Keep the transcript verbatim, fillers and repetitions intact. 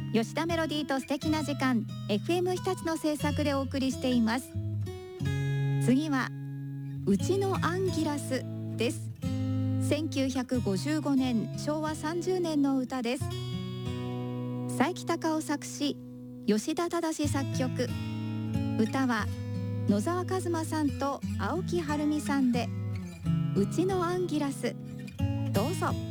吉田メロディーと素敵な時間 エフエム 日立の制作でお送りしています。次はうちのアンギラスです。せんきゅうひゃくごじゅうごねんしょうわさんじゅうねんの歌です。佐伯隆夫作詞、吉田忠作曲。歌は野沢一馬さんと青木はるみさんでうちのアンギラス。どうぞ。